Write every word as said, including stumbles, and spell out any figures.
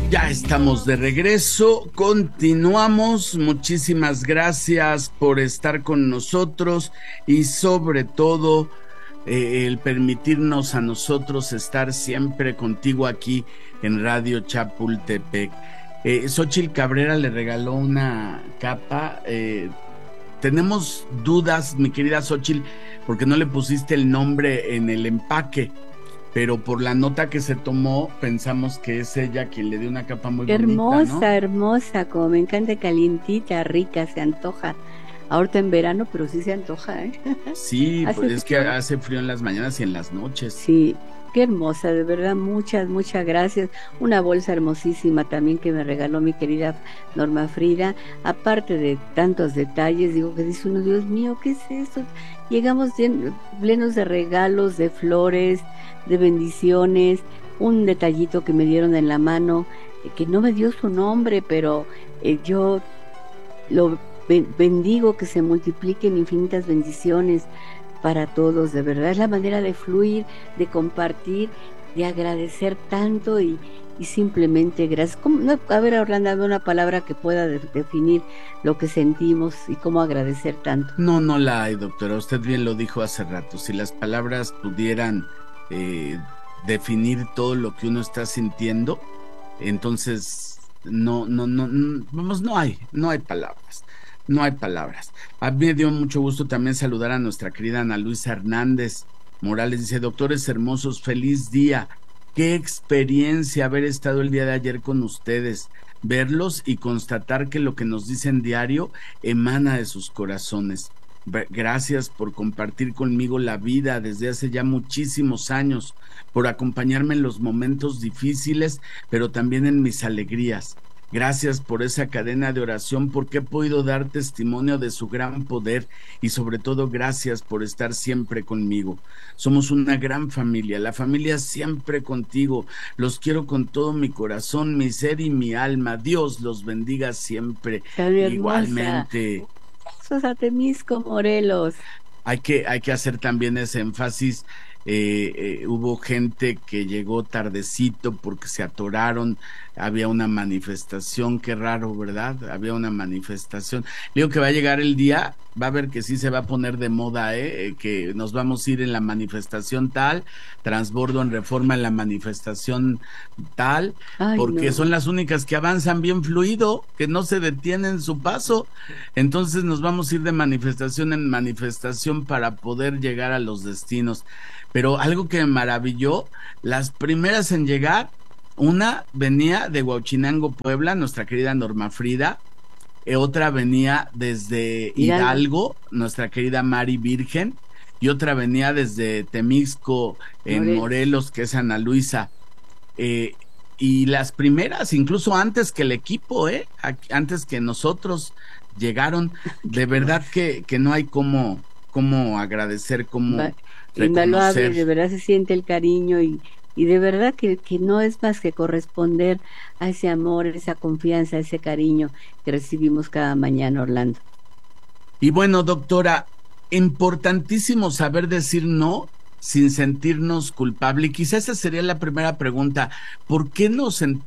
Ya estamos de regreso, continuamos, muchísimas gracias por estar con nosotros y sobre todo eh, el permitirnos a nosotros estar siempre contigo aquí en Radio Chapultepec. Eh, Xóchitl Cabrera le regaló una capa, eh, tenemos dudas, mi querida Xóchitl, porque no le pusiste el nombre en el empaque, pero por la nota que se tomó pensamos que es ella quien le dio una capa muy bonita, ¿no? Hermosa, hermosa, como me encanta, calientita, rica, se antoja. Ahorita en verano, pero sí se antoja, ¿eh? Sí, pues Hace es que frío. hace frío en las mañanas y en las noches. Sí, qué hermosa, de verdad, muchas, muchas gracias. Una bolsa hermosísima también que me regaló mi querida Norma Frida. Aparte de tantos detalles, digo que dice uno, Dios mío, ¿qué es esto? Llegamos llen- plenos de regalos, de flores, de bendiciones, un detallito que me dieron en la mano, eh, que no me dio su nombre, pero eh, yo lo ben- bendigo, que se multipliquen infinitas bendiciones para todos, de verdad. Es la manera de fluir, de compartir, de agradecer tanto y, y simplemente gracias. ¿Cómo? No, a ver, Orlando, dame una palabra que pueda de- definir lo que sentimos y cómo agradecer tanto. No, no la hay, doctora. Usted bien lo dijo hace rato. Si las palabras pudieran eh, definir todo lo que uno está sintiendo, entonces no, no, no, no, vamos, no hay, no hay palabras. No hay palabras. A mí me dio mucho gusto también saludar a nuestra querida Ana Luisa Hernández Morales. Dice, doctores hermosos, feliz día. Qué experiencia haber estado el día de ayer con ustedes, verlos y constatar que lo que nos dicen diario emana de sus corazones. Gracias por compartir conmigo la vida desde hace ya muchísimos años, por acompañarme en los momentos difíciles, pero también en mis alegrías. Gracias por esa cadena de oración, porque he podido dar testimonio de su gran poder y sobre todo gracias por estar siempre conmigo. Somos una gran familia, la familia siempre contigo. Los quiero con todo mi corazón, mi ser y mi alma. Dios los bendiga siempre. Tan hermosa. Igualmente. Besos a Temisco, Morelos. Hay que, hay que hacer también ese énfasis. Eh, eh, hubo gente que llegó tardecito porque se atoraron, había una manifestación, qué raro, ¿verdad? Había una manifestación. Digo que va a llegar el día, va a ver que sí se va a poner de moda, ¿eh? Eh, que nos vamos a ir en la manifestación tal, transbordo en Reforma en la manifestación tal, Ay, porque son no. las únicas que avanzan bien fluido, que no se detienen su paso. Entonces nos vamos a ir de manifestación en manifestación para poder llegar a los destinos. Pero algo que me maravilló, las primeras en llegar, una venía de Huauchinango, Puebla, nuestra querida Norma Frida, eh, otra venía desde Hidalgo. Hidalgo, nuestra querida Mari Virgen, y otra venía desde Temixco, en Morelos. Morelos, que es Ana Luisa. Eh, y las primeras, incluso antes que el equipo, ¿eh? Antes que nosotros llegaron, Qué de hermoso. verdad que, que no hay cómo, cómo agradecer, Va- cómo Invaluable, reconocer. de verdad se siente el cariño y, y de verdad que, que no es más que corresponder a ese amor, esa confianza, ese cariño que recibimos cada mañana, Orlando. Y bueno, doctora, importantísimo saber decir no sin sentirnos culpable. Y quizás esa sería la primera pregunta. ¿Por qué nos sentimos